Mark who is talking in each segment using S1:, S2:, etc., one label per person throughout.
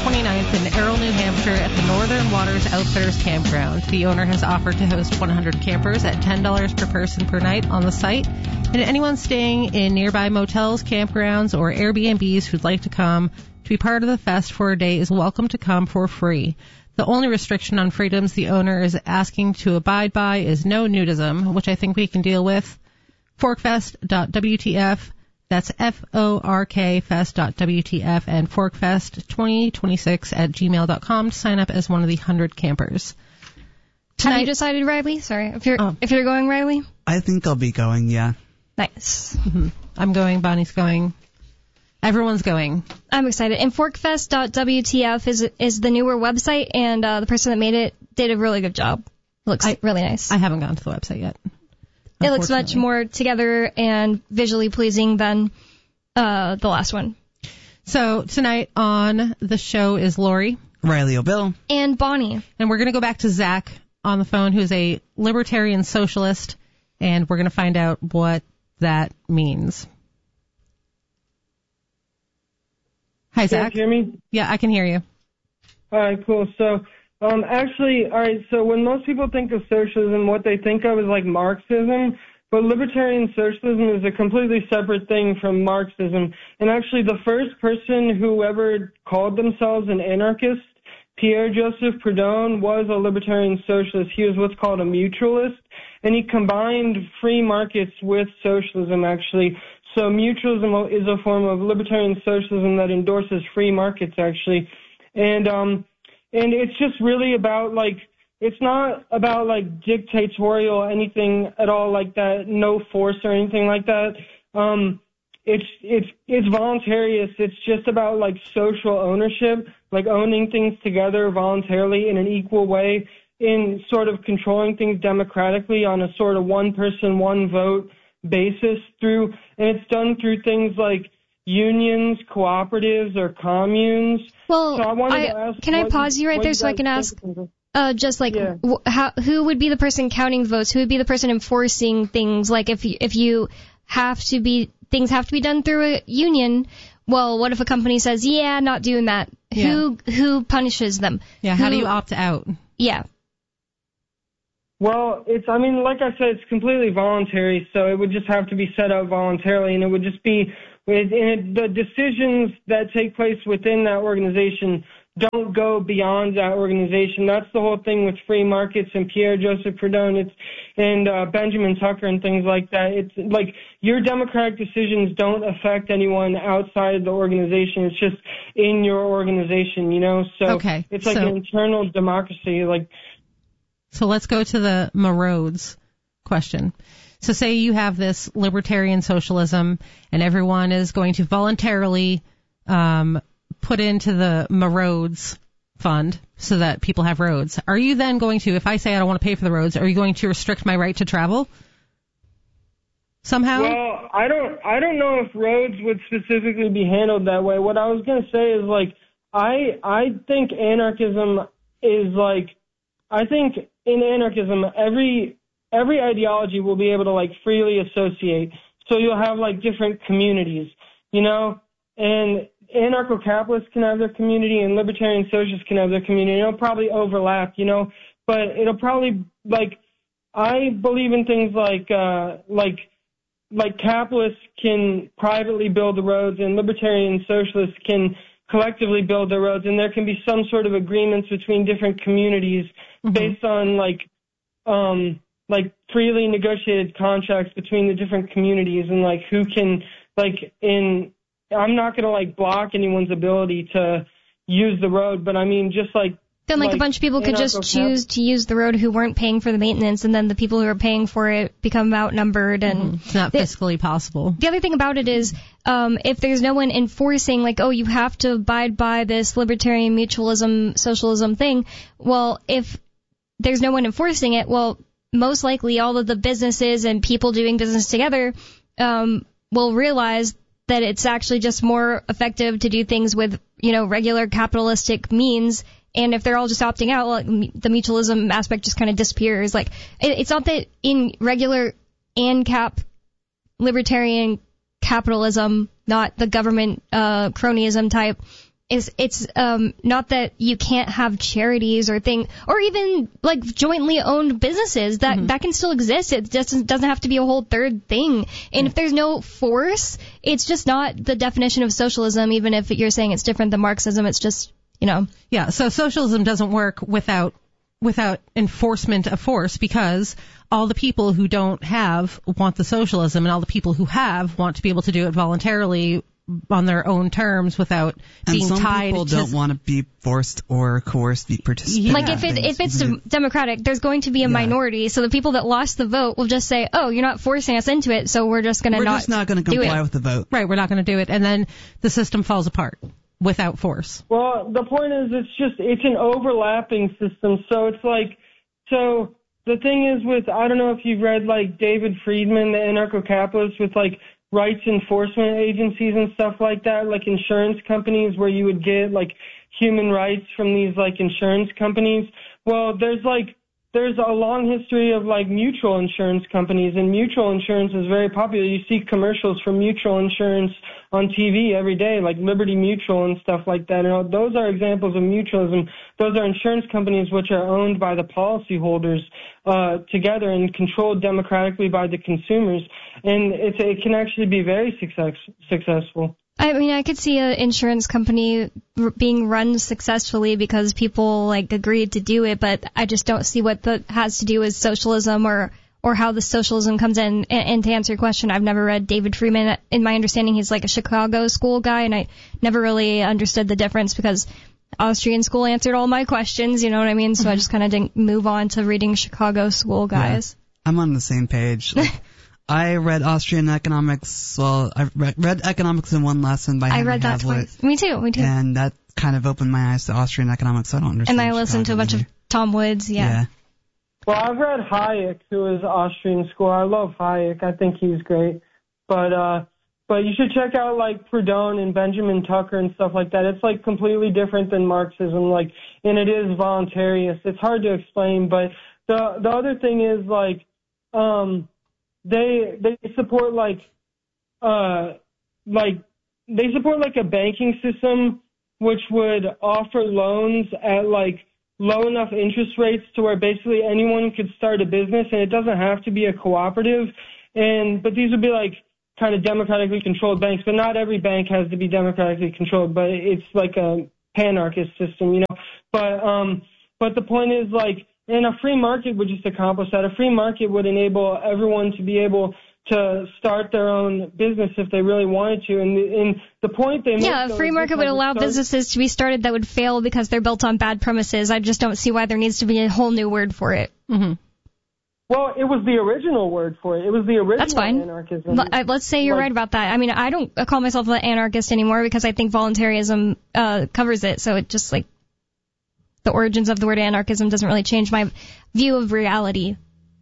S1: 29th in Errol, New Hampshire at the Northern Waters Outfitters Campground. The owner has offered to host 100 campers at $10 per person per night on the site. And anyone staying in nearby motels, campgrounds, or Airbnbs who'd like to come to be part of the fest for a day is welcome to come for free. The only restriction on freedoms the owner is asking to abide by is no nudism, which I think we can deal with. Forkfest.wtf. That's FORK Fest.wtf and forkfest2026@gmail.com to sign up as one of the 100 campers.
S2: Have you decided, Riley? Sorry, if you're going, Riley?
S3: I think I'll be going, yeah.
S2: Nice.
S1: Mm-hmm. I'm going, Bonnie's going. Everyone's going.
S2: I'm excited. And forkfest.wtf is the newer website, and the person that made it did a really good job. It looks really nice.
S1: I haven't gone to the website yet.
S2: It looks much more together and visually pleasing than the last one.
S1: So tonight on the show is Lori,
S3: Riley O'Bill,
S2: and Bonnie.
S1: And we're going to go back to Zach on the phone, who's a libertarian socialist, and we're going to find out what that means. Hi, Zach.
S4: Can you hear me?
S1: Yeah, I can hear you.
S4: All right, cool. So, so when most people think of socialism, what they think of is like Marxism, but libertarian socialism is a completely separate thing from Marxism. And actually, the first person who ever called themselves an anarchist, Pierre-Joseph Proudhon, was a libertarian socialist. He was what's called a mutualist, and he combined free markets with socialism, actually. So mutualism is a form of libertarian socialism that endorses free markets, actually. And it's just really about, like, it's not about, like, dictatorial anything at all like that, no force or anything like that. It's voluntarious. It's just about, like, social ownership, like owning things together voluntarily in an equal way, in sort of controlling things democratically on a sort of one person, one vote basis and it's done through things like unions, cooperatives, or communes.
S2: Well,
S4: so I wanted to ask,
S2: can I pause you right there so I can ask, who would be the person counting votes? Who would be the person enforcing things? Like, if you have to be, things have to be done through a union, well, what if a company says, yeah, not doing that? Yeah. Who punishes them?
S1: Yeah, how do you opt out?
S2: Yeah.
S4: Well, like I said, it's completely voluntary, so it would just have to be set up voluntarily, and it would just be, the decisions that take place within that organization don't go beyond that organization. That's the whole thing with free markets and Pierre-Joseph Proudhon and Benjamin Tucker and things like that. It's like your democratic decisions don't affect anyone outside of the organization. It's just in your organization, you know? So it's like an internal democracy, like.
S1: So let's go to the marauds question. So say you have this libertarian socialism and everyone is going to voluntarily put into the marauds fund so that people have roads. Are you then going to, if I say I don't want to pay for the roads, are you going to restrict my right to travel somehow?
S4: Well, I don't know if roads would specifically be handled that way. What I was going to say is, like, I think anarchism is like, I think in anarchism, every ideology will be able to, like, freely associate. So you'll have, like, different communities, you know, and anarcho-capitalists can have their community and libertarian socialists can have their community. It'll probably overlap, you know, but it'll probably, like, I believe in things like capitalists can privately build the roads and libertarian socialists can collectively build the roads, and there can be some sort of agreements between different communities based on like freely negotiated contracts between the different communities, and like who can, like, I'm not going to like block anyone's ability to use the road, but I mean just like
S2: then like a bunch of people could just choose to use the road who weren't paying for the maintenance, and then the people who are paying for it become outnumbered, and
S1: it's not fiscally possible.
S2: The other thing about it is, if there's no one enforcing, like, oh, you have to abide by this libertarian mutualism, socialism thing, well, if there's no one enforcing it, well, most likely all of the businesses and people doing business together will realize that it's actually just more effective to do things with, you know, regular capitalistic means. And if they're all just opting out, well, the mutualism aspect just kind of disappears. Like, it's not that in regular ANCAP libertarian capitalism, not the government cronyism type, it's not that you can't have charities or even like jointly owned businesses that can still exist. It just doesn't have to be a whole third thing. And if there's no force, it's just not the definition of socialism. Even if you're saying it's different than Marxism, it's just,
S1: Yeah. So socialism doesn't work without enforcement of force, because all the people who don't have want the socialism, and all the people who have want to be able to do it voluntarily on their own terms without being tied to...
S3: And some people don't want to be forced or coerced to participate.
S2: Like if it's democratic, there's going to be a minority, so the people that lost the vote will just say, oh, you're not forcing us into it, so we're just going to not do it.
S3: We're just not going to comply with the vote.
S1: Right, we're not going to do it, and then the system falls apart without force.
S4: Well, the point is it's an overlapping system, so it's like, so the thing is with, I don't know if you've read like David Friedman, the anarcho-capitalist, with like rights enforcement agencies and stuff like that, like insurance companies where you would get like human rights from these like insurance companies. Well, there's a long history of like mutual insurance companies, and mutual insurance is very popular. You see commercials for mutual insurance on TV every day, like Liberty Mutual and stuff like that. And those are examples of mutualism. Those are insurance companies which are owned by the policyholders together and controlled democratically by the consumers. And it can actually be very successful.
S2: I mean, I could see an insurance company being run successfully because people like agreed to do it, but I just don't see what that has to do with socialism or how the socialism comes in. And to answer your question, I've never read David Friedman. In my understanding, he's like a Chicago school guy, and I never really understood the difference because Austrian school answered all my questions, you know what I mean? So I just kind of didn't move on to reading Chicago school guys.
S3: Yeah, I'm on the same page. I read Austrian economics. Well, I read economics in one lesson by Henry
S2: I read that
S3: Hazlitt.
S2: twice. Me too.
S3: And that kind of opened my eyes to Austrian economics, so I don't understand.
S2: And I listened to a bunch of Tom Woods, yeah.
S4: Well, I've read Hayek, who is Austrian school. I love Hayek. I think he's great. But you should check out like Proudhon and Benjamin Tucker and stuff like that. It's like completely different than Marxism, like, and it is voluntarious. It's hard to explain, but the other thing is like they support they support like a banking system which would offer loans at like low enough interest rates to where basically anyone could start a business, and it doesn't have to be a cooperative. But these would be like kind of democratically controlled banks, but not every bank has to be democratically controlled, but it's like a panarchist system, you know. But the point is like, and a free market would just accomplish that. A free market would enable everyone to be able to start their own business if they really wanted to. And the point they make...
S2: Yeah, a free market would allow businesses to be started that would fail because they're built on bad premises. I just don't see why there needs to be a whole new word for it.
S1: Mm-hmm.
S4: Well, it was the original word for it. It was the original
S2: That's fine.
S4: anarchism.
S2: Let's say you're right about that. I mean, I don't call myself an anarchist anymore because I think voluntarism covers it. So it just like the origins of the word anarchism doesn't really change my view of reality.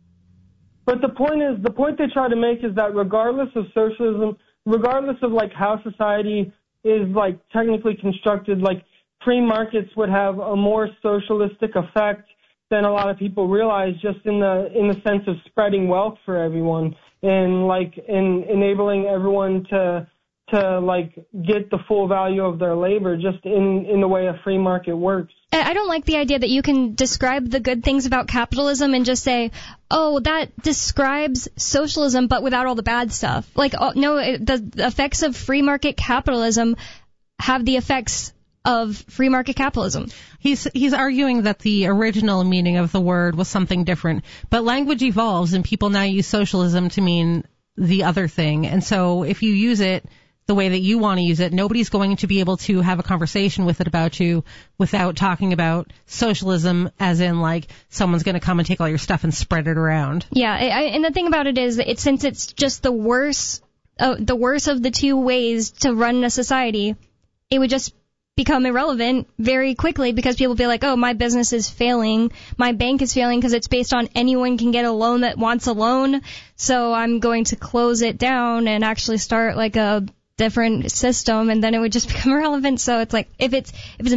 S4: But the point they try to make is that regardless of socialism, regardless of like how society is like technically constructed, like free markets would have a more socialistic effect than a lot of people realize, just in the sense of spreading wealth for everyone and like in enabling everyone to like get the full value of their labor, just in the way a free market works.
S2: I don't like the idea that you can describe the good things about capitalism and just say, oh, that describes socialism, but without all the bad stuff. Like, no, the effects of free market capitalism have the effects of free market capitalism.
S1: He's arguing that the original meaning of the word was something different, but language evolves and people now use socialism to mean the other thing. And so if you use it the way that you want to use it, nobody's going to be able to have a conversation with it about you without talking about socialism as in like someone's going to come and take all your stuff and spread it around.
S2: Yeah, and the thing about it is, since it's just the worst of the two ways to run a society, it would just become irrelevant very quickly because people will be like, oh, my business is failing, my bank is failing because it's based on anyone can get a loan that wants a loan, so I'm going to close it down and actually start like a different system, and then it would just become irrelevant. So it's like if it's a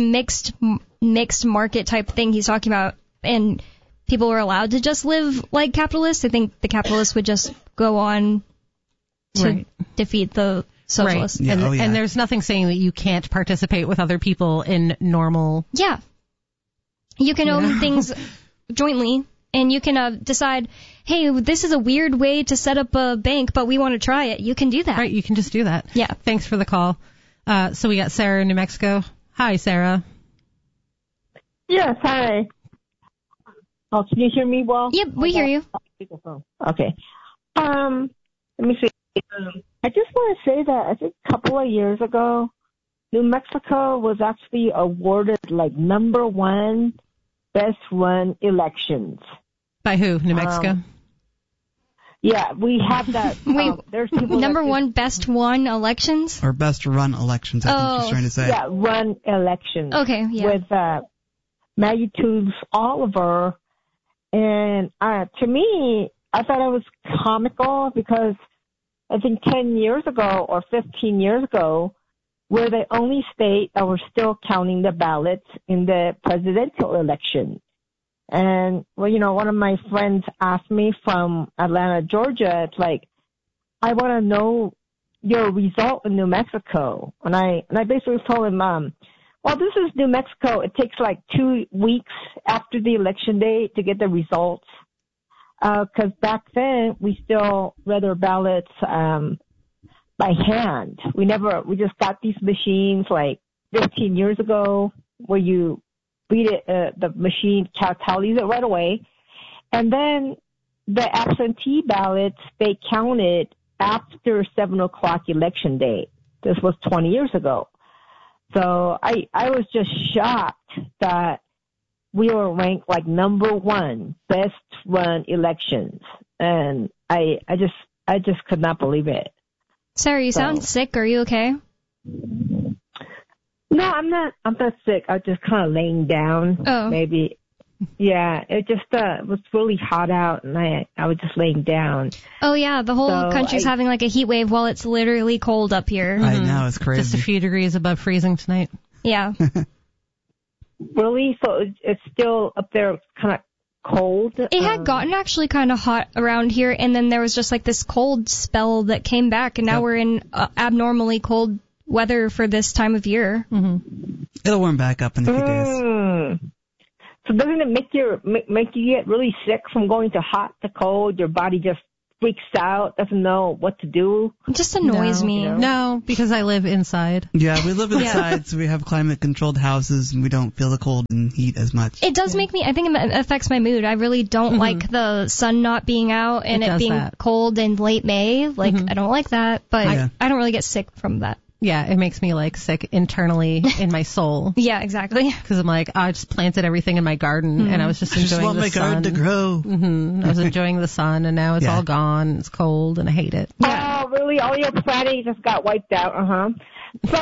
S2: mixed market type thing he's talking about, and people were allowed to just live like capitalists, I think the capitalists would just go on to defeat the socialists.
S1: Right.
S3: Yeah,
S1: And there's nothing saying that you can't participate with other people in normal.
S2: Yeah. You can own things jointly, and you can decide, hey, this is a weird way to set up a bank, but we want to try it. You can do that.
S1: Right, you can just do that.
S2: Yeah.
S1: Thanks for the call. So we got Sarah in New Mexico. Hi, Sarah.
S5: Yes, hi. Oh, can you hear me well?
S2: Yep, we hear you.
S5: Okay. Let me see. I just want to say that I think a couple of years ago, New Mexico was actually awarded like #1 best run elections.
S1: By who? New Mexico?
S5: Yeah, we have that.
S2: Wait,
S5: there's people
S2: #1 best won elections?
S3: Or best run elections, I think she's trying to say.
S5: Yeah, run elections.
S2: Okay, yeah.
S5: With Maggie Tools Oliver. And to me, I thought it was comical because I think 10 years ago or 15 years ago, we're the only state that were still counting the ballots in the presidential election. And, well, you know, one of my friends asked me from Atlanta, Georgia, it's like, I want to know your result in New Mexico. And I basically told him, well, this is New Mexico. It takes like 2 weeks after the election day to get the results. Because back then we still read our ballots by hand. We just got these machines like 15 years ago where you read it, the machine tallies it right away. And then the absentee ballots, they counted after 7 o'clock election day. This was 20 years ago. So I was just shocked that we were ranked like #1 best run elections. And I just could not believe it.
S2: Sarah, you sound sick. Are you okay?
S5: No, I'm not sick. I was just kind of laying down.
S2: Oh.
S5: Maybe. Yeah, it just was really hot out, and I was just laying down.
S2: Oh, yeah, the whole country's having like a heat wave while it's literally cold up here.
S3: I know, it's crazy.
S1: Just a few degrees above freezing tonight.
S2: Yeah.
S5: Really? So it's still up there kind of cold?
S2: It had gotten actually kind of hot around here, and then there was just like this cold spell that came back, and now we're in abnormally cold weather for this time of year.
S1: Mm-hmm.
S3: It'll warm back up in a few days.
S5: So doesn't it make you get really sick from going to hot to cold? Your body just freaks out, doesn't know what to do?
S2: It just annoys me.
S5: You know?
S1: No, because I live inside.
S3: Yeah, we live inside, so we have climate-controlled houses, and we don't feel the cold and heat as much.
S2: It does make me, I think it affects my mood. I really don't like the sun not being out and it being cold in late May. Like, I don't like that, but I don't really get sick from that.
S1: Yeah, it makes me like sick internally in my soul.
S2: Yeah, exactly.
S1: Because I'm like, I just planted everything in my garden, and I was just enjoying the sun.
S3: I just want my garden to grow.
S1: I was enjoying the sun, and now it's all gone. It's cold, and I hate it.
S5: Yeah. Oh, really? All your planting just got wiped out. So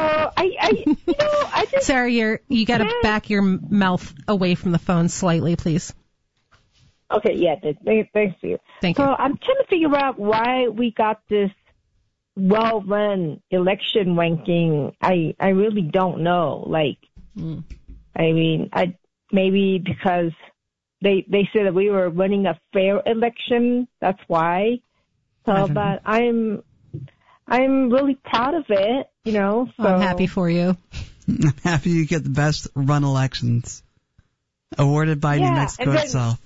S5: I just
S1: Sarah, you got to back your mouth away from the phone slightly, please.
S5: Okay, yeah. Thanks to you.
S1: Thank you.
S5: So I'm trying to figure out why we got this well-run election ranking. I really don't know. Like, I mean, maybe because they said that we were running a fair election. That's why. So, but I'm really proud of it. You know. So.
S1: I'm happy for you.
S3: I'm happy you get the best run elections awarded by New Mexico itself.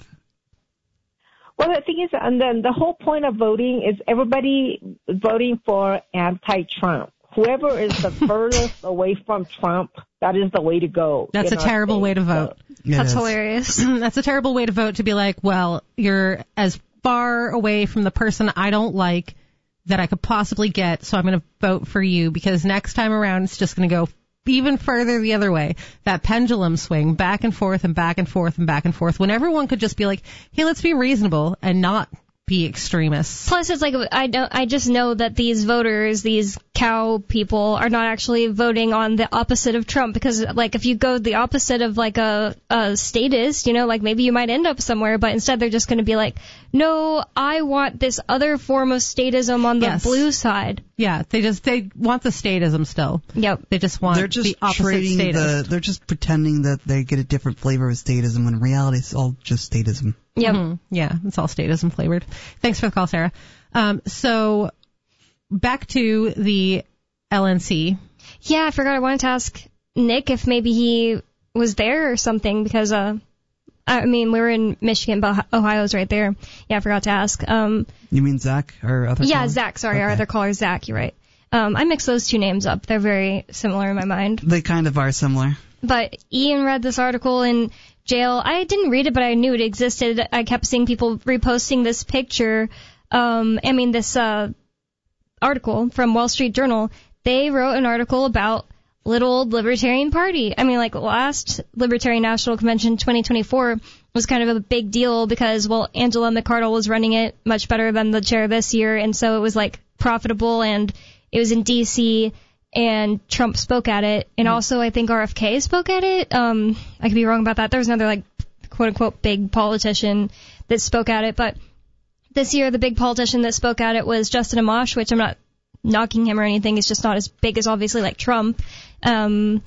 S5: Well, the thing is, and then the whole point of voting is everybody voting for anti-Trump. Whoever is the furthest away from Trump, that is the way to go.
S1: That's a terrible way to vote.
S2: That's hilarious.
S1: That's a terrible way to vote, to be like, well, you're as far away from the person I don't like that I could possibly get, so I'm going to vote for you, because next time around it's just going to go even further the other way. That pendulum swing back and forth and back and forth and back and forth, when everyone could just be like, hey, let's be reasonable and not be extremists.
S2: Plus, it's like, I just know that these voters, these cow people, are not actually voting on the opposite of Trump, because, like, if you go the opposite of, like, a statist, you know, like, maybe you might end up somewhere, but instead they're just going to be like, no, I want this other form of statism on the blue side.
S1: Yeah, they want the statism still.
S2: Yep.
S1: They just want the opposite statist.
S3: They're just pretending that they get a different flavor of statism, when in reality it's all just statism.
S2: Yep.
S1: Mm-hmm. Yeah, it's all statism flavored. Thanks for the call, Sarah. So back to the LNC.
S2: Yeah, I forgot. I wanted to ask Nick if maybe he was there or something because, I mean, we were in Michigan, but Ohio's right there. Yeah, I forgot to ask.
S3: You mean Zach, our other caller?
S2: Yeah, Zach, sorry, our other caller, Zach, you're right. I mixed those two names up. They're very similar in my mind.
S3: They kind of are similar.
S2: But Ian read this article in jail. I didn't read it, but I knew it existed. I kept seeing people reposting this picture. This article from Wall Street Journal. They wrote an article about little old Libertarian Party. I mean, like, last Libertarian National Convention 2024 was kind of a big deal because, well, Angela McArdle was running it much better than the chair this year, and so it was, like, profitable, and it was in D.C., and Trump spoke at it, and also I think RFK spoke at it. I could be wrong about that. There was another, like, quote-unquote big politician that spoke at it, but this year the big politician that spoke at it was Justin Amash, which I'm not knocking him or anything. He's just not as big as, obviously, like Trump. And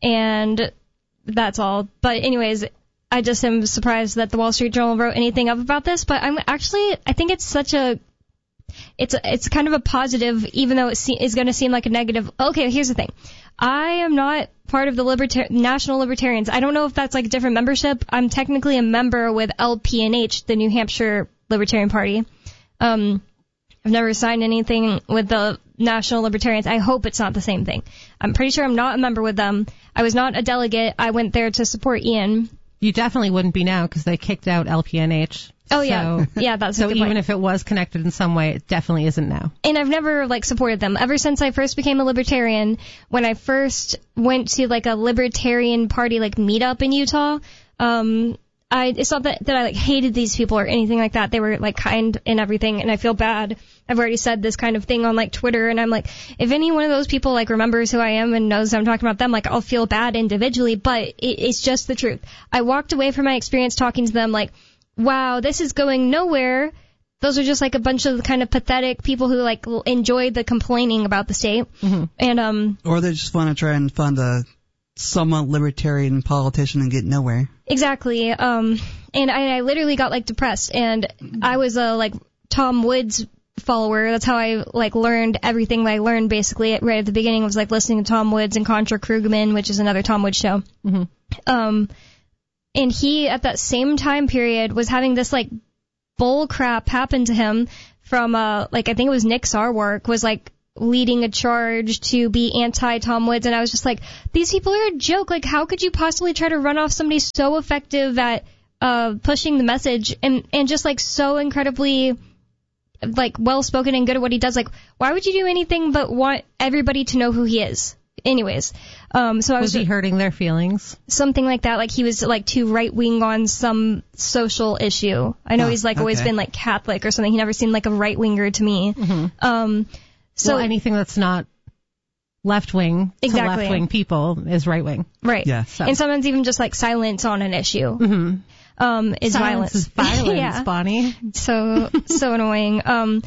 S2: that's all. But anyways, I just am surprised that the Wall Street Journal wrote anything up about this, but I think it's such a, it's kind of a positive, even though it's going to seem like a negative. Okay, here's the thing. I am not part of the National Libertarians. I don't know if that's like a different membership. I'm technically a member with LPNH, the New Hampshire Libertarian Party. I've never signed anything with the National Libertarians. I hope it's not the same thing. I'm pretty sure I'm not a member with them. I was not a delegate. I went there to support Ian.
S1: You definitely wouldn't be now because they kicked out LPNH.
S2: Oh, yeah. Yeah, that's
S1: so
S2: a good
S1: even
S2: point.
S1: if it was connected in some way, it definitely isn't now.
S2: And I've never, like, supported them. Ever since I first became a libertarian, when I first went to, like, a Libertarian Party, like, meetup in Utah, it's not that I, like, hated these people or anything like that. They were, like, kind and everything, and I feel bad. I've already said this kind of thing on, like, Twitter, and I'm like, if any one of those people, like, remembers who I am and knows I'm talking about them, like, I'll feel bad individually, but it's just the truth. I walked away from my experience talking to them, like, wow, this is going nowhere. Those are just, like, a bunch of kind of pathetic people who, like, enjoy the complaining about the state. Mm-hmm. And
S3: or they just want to try and fund a somewhat libertarian politician and get nowhere.
S2: Exactly. And I literally got, like, depressed, and I was a, like, Tom Woods follower. That's how I, like, learned everything that I learned, basically. Right at the beginning was, like, listening to Tom Woods and Contra Krugman, which is another Tom Woods show. Mm-hmm. And he, at that same time period, was having this, like, bull crap happen to him from, like, I think it was Nick Sarwark was, like, leading a charge to be anti-Tom Woods, and I was just like, these people are a joke. Like, how could you possibly try to run off somebody so effective at pushing the message and just, like, so incredibly, like, well-spoken and good at what he does? Like, why would you do anything but want everybody to know who he is? Anyways, so I was
S1: he hurting their feelings?
S2: Something like that. Like, he was, like, too right-wing on some social issue. I know he's, like, always been, like, Catholic or something. He never seemed like a right-winger to me. Mm-hmm. So
S1: anything that's not left-wing to left-wing people is right-wing.
S2: Right.
S3: Yeah.
S2: So. And sometimes even just, like, silence on an issue is
S1: Silence
S2: violence.
S1: Is violence,
S2: yeah.
S1: Bonnie.
S2: So annoying.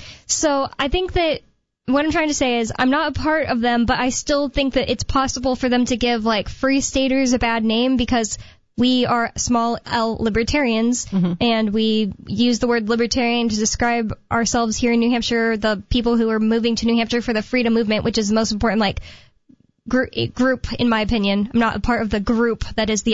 S2: So I think that what I'm trying to say is I'm not a part of them, but I still think that it's possible for them to give, like, free staters a bad name because we are small L libertarians, and we use the word libertarian to describe ourselves here in New Hampshire, the people who are moving to New Hampshire for the freedom movement, which is the most important, like, group, in my opinion. I'm not a part of the group that is the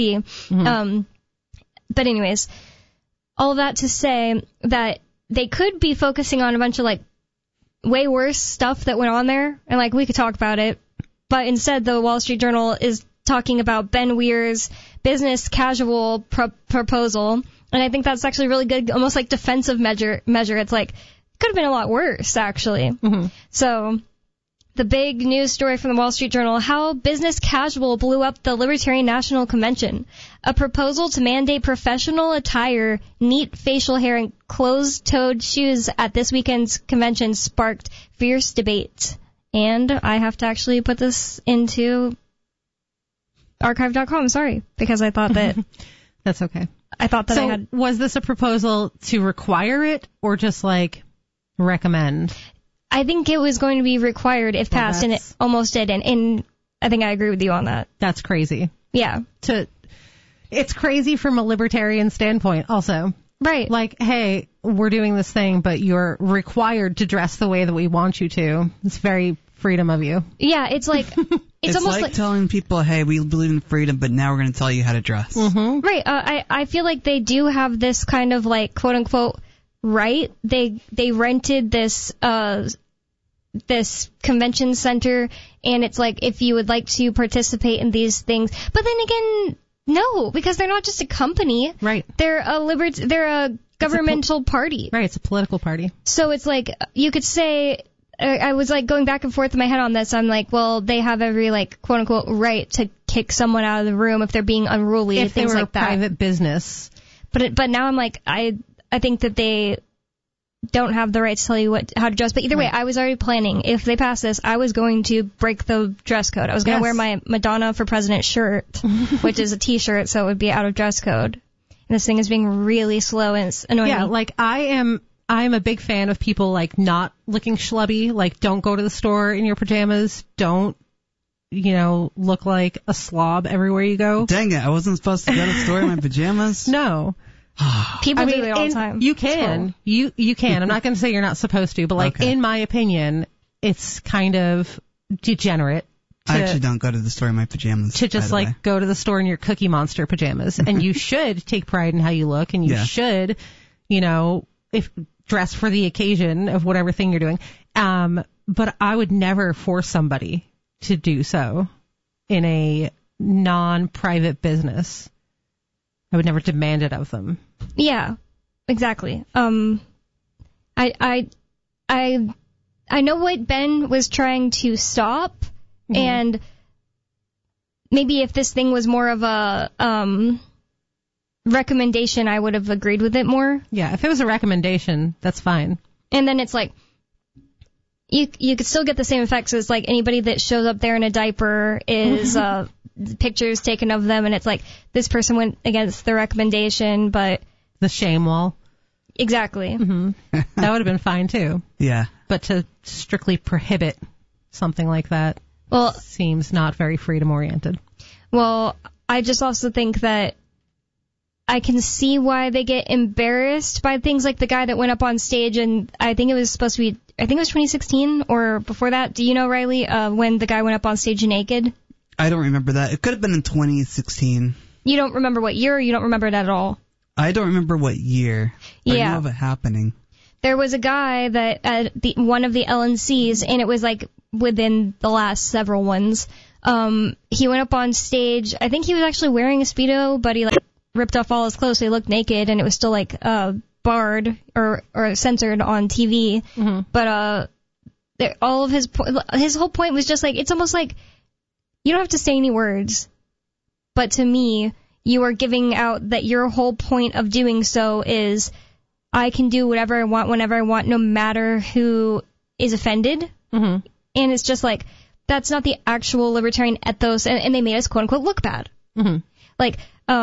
S2: LNC. But anyways, all of that to say that they could be focusing on a bunch of, like, way worse stuff that went on there, and, like, we could talk about it, but instead the Wall Street Journal is talking about Ben Weir's business casual proposal, and I think that's actually really good, almost like defensive measure. It's like, it could have been a lot worse, actually. So, the big news story from the Wall Street Journal, how business casual blew up the Libertarian National Convention. A proposal to mandate professional attire, neat facial hair, and closed-toed shoes at this weekend's convention sparked fierce debate. And I have to actually put this into archive.com, sorry, because I thought that...
S1: That's okay.
S2: I thought that
S1: So was this a proposal to require it or just, like, recommend?
S2: I think it was going to be required if passed, and it almost did, and I think I agree with you on that.
S1: That's crazy.
S2: Yeah.
S1: It's crazy from a libertarian standpoint also.
S2: Right.
S1: Like, hey, we're doing this thing, but you're required to dress the way that we want you to. It's very freedom of you.
S2: Yeah, it's like it's almost
S3: like telling people, hey, we believe in freedom, but now we're going to tell you how to dress.
S1: Mm-hmm.
S2: Right. I feel like they do have this kind of like quote unquote right. They rented this this convention center, and it's like if you would like to participate in these things, but then again, no, because they're not just a company.
S1: Right.
S2: They're a governmental party.
S1: Right. It's a political party.
S2: So it's like you could say. I was like going back and forth in my head on this. I'm like, well, they have every like quote unquote right to kick someone out of the room if they're being unruly,
S1: if
S2: things
S1: they were
S2: like that.
S1: a private business.
S2: But now I'm like, I think that they don't have the right to tell you how to dress. But either way, I was already planning. If they pass this, I was going to break the dress code. I was going to wear my Madonna for President shirt, which is a T-shirt, so it would be out of dress code. And this thing is being really slow and it's annoying.
S1: Yeah, like I'm a big fan of people like not looking schlubby. Like, don't go to the store in your pajamas. Don't, look like a slob everywhere you go.
S3: Dang it, I wasn't supposed to go to the store in my pajamas?
S1: No.
S2: People do it all the time.
S1: You can. You can. I'm not going to say you're not supposed to, but like in my opinion, it's kind of degenerate.
S3: I actually don't go to the store in my pajamas.
S1: To just like go to the store in your Cookie Monster pajamas. And you should take pride in how you look, and you should, if dress for the occasion of whatever thing you're doing. But I would never force somebody to do so in a non-private business. I would never demand it of them.
S2: Yeah, exactly. I know what Ben was trying to stop, and maybe if this thing was more of a recommendation, I would have agreed with it more.
S1: Yeah, if it was a recommendation, that's fine.
S2: And then it's like, you could still get the same effects as like anybody that shows up there in a diaper is pictures taken of them, and it's like this person went against the recommendation, but
S1: the shame wall.
S2: Exactly.
S1: That would have been fine too.
S3: Yeah.
S1: But to strictly prohibit something like that seems not very freedom oriented.
S2: Well, I just also think that I can see why they get embarrassed by things like the guy that went up on stage, and I think it was 2016 or before that. Do you know, Riley, when the guy went up on stage naked?
S3: I don't remember that. It could have been in 2016.
S2: You don't remember what year, or you don't remember it at all? I
S3: don't remember what year. But I know of it happening.
S2: There was a guy that at one of the LNCs, and it was like within the last several ones. He went up on stage. I think he was actually wearing a Speedo, but he like ripped off all his clothes, so he looked naked, and it was still like barred or censored on TV. But all of his whole point was just like, it's almost like you don't have to say any words, but to me, you are giving out that your whole point of doing so is I can do whatever I want whenever I want, no matter who is offended. And it's just like, that's not the actual libertarian ethos, and they made us quote unquote look bad. Like,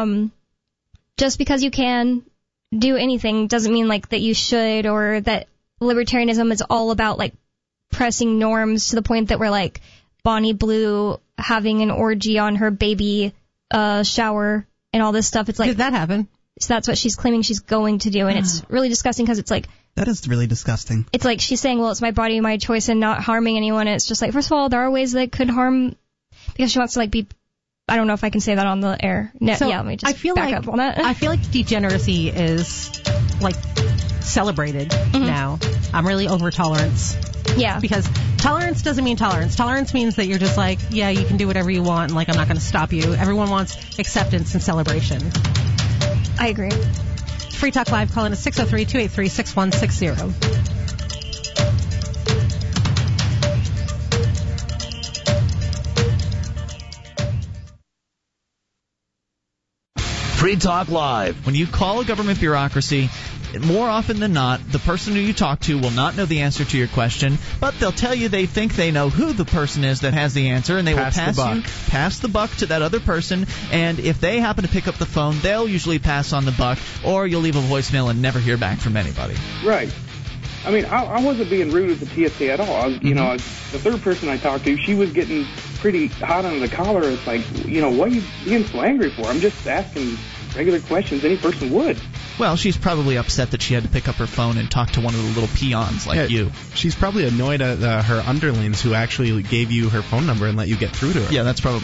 S2: just because you can do anything doesn't mean like that you should, or that libertarianism is all about like pressing norms to the point that we're like Bonnie Blue having an orgy on her baby shower and all this stuff. It's like,
S1: did that happen?
S2: So that's what she's claiming she's going to do, and it's really disgusting because it's like,
S3: that is really disgusting.
S2: It's like she's saying, well, it's my body, my choice, and not harming anyone. And it's just like, first of all, there are ways that could harm, because she wants to like be, I don't know if I can say that on the air. No,
S1: so
S2: let me just back up on that.
S1: I feel like degeneracy is like celebrated now. I'm really over tolerance.
S2: Yeah.
S1: Because tolerance doesn't mean tolerance. Tolerance means that you're just like, yeah, you can do whatever you want, and like I'm not going to stop you. Everyone wants acceptance and celebration.
S2: I agree.
S1: Free Talk Live, call in at 603-283-6160.
S6: Free Talk Live. When you call a government bureaucracy, more often than not, the person who you talk to will not know the answer to your question, but they'll tell you they think they know who the person is that has the answer, and they will pass the buck to that other person, and if they happen to pick up the phone, they'll usually pass on the buck, or you'll leave a voicemail and never hear back from anybody.
S7: Right. I mean, I wasn't being rude at the TSA at all. The third person I talked to, she was getting pretty hot under the collar. It's like, what are you being so angry for? I'm just asking regular questions any person would.
S6: Well, she's probably upset that she had to pick up her phone and talk to one of the little peons like you.
S8: She's probably annoyed at her underlings who actually gave you her phone number and let you get through to her.
S6: Yeah, that's probably